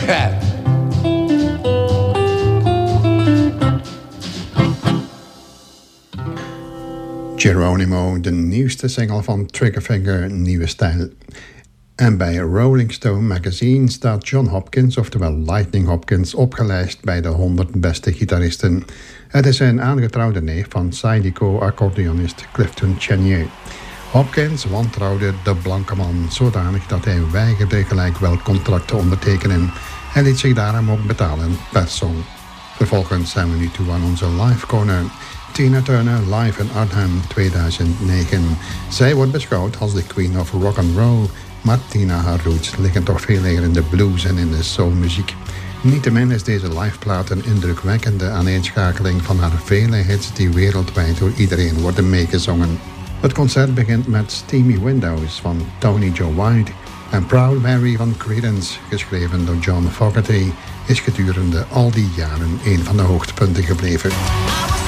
cat. Geronimo, de nieuwste single van Triggerfinger, nieuwe stijl. En bij Rolling Stone Magazine staat John Hopkins, oftewel Lightning Hopkins, opgelijst bij de 100 beste gitaristen. Het is een aangetrouwde neef van Zydeco-accordeonist Clifton Chenier. Hopkins wantrouwde de blanke man zodanig dat hij weigerde gelijk wel contract te ondertekenen en liet zich daarom ook betalen per song. Vervolgens zijn we nu toe aan onze live corner. Tina Turner live in Arnhem 2009. Zij wordt beschouwd als de queen of rock and roll, maar Tina haar roots liggen toch veel eer in de blues en in de soulmuziek. Niettemin is deze liveplaat een indrukwekkende aaneenschakeling van haar vele hits die wereldwijd door iedereen worden meegezongen. Het concert begint met Steamy Windows van Tony Joe White en Proud Mary van Creedence, geschreven door John Fogerty, is gedurende al die jaren een van de hoogtepunten gebleven.